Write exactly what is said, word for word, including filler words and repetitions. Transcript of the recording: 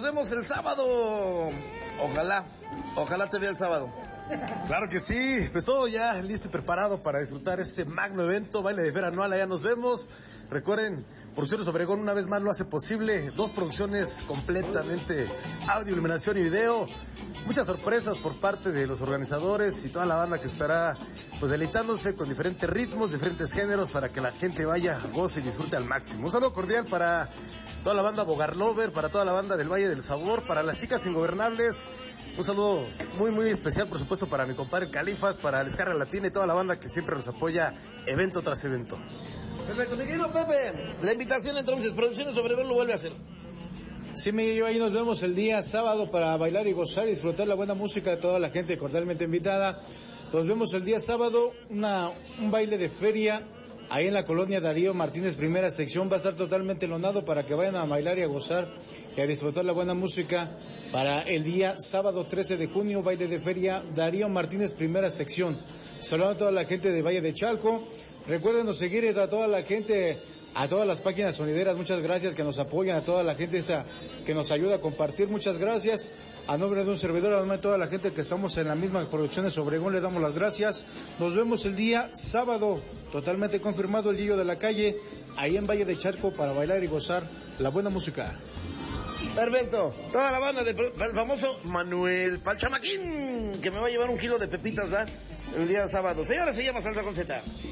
vemos el sábado. Ojalá, ojalá te vea el sábado. Claro que sí, pues todo ya listo y preparado para disfrutar este magno evento, baile de feria anual, allá nos vemos. Recuerden, Producciones Obregón una vez más lo hace posible, dos producciones completamente audio, iluminación y video, muchas sorpresas por parte de los organizadores y toda la banda que estará pues deleitándose con diferentes ritmos, diferentes géneros para que la gente vaya, goce y disfrute al máximo. Un saludo cordial para toda la banda Bogar Lover, para toda la banda del Valle del Sabor, para las chicas ingobernables. Un saludo muy, muy especial, por supuesto, para mi compadre Califas, para Descarga Latina y toda la banda que siempre nos apoya evento tras evento. Perfecto, mi querido Pepe, la invitación entonces, Producciones Obregón lo vuelve a hacer. Sí, Miguel, ahí nos vemos el día sábado para bailar y gozar y disfrutar la buena música de toda la gente cordialmente invitada. Nos vemos el día sábado, una, un baile de feria ahí en la colonia Darío Martínez, primera sección. Va a estar totalmente lonado para que vayan a bailar y a gozar y a disfrutar la buena música para el día sábado trece de junio, baile de feria Darío Martínez, primera sección. Saludando a toda la gente de Valle de Chalco. Recuérdenos seguir a toda la gente, a todas las páginas sonideras, muchas gracias que nos apoyan, a toda la gente esa que nos ayuda a compartir, muchas gracias. A nombre de un servidor, a nombre de toda la gente que estamos en la misma Producciones Obregón, le damos las gracias. Nos vemos el día sábado, totalmente confirmado, el Guillo de la Calle, ahí en Valle de Chalco, para bailar y gozar la buena música. Perfecto, toda la banda del famoso Manuel Palchamaquín, que me va a llevar un kilo de pepitas, ¿verdad? El día sábado. Señores, se llama Salsa con Z.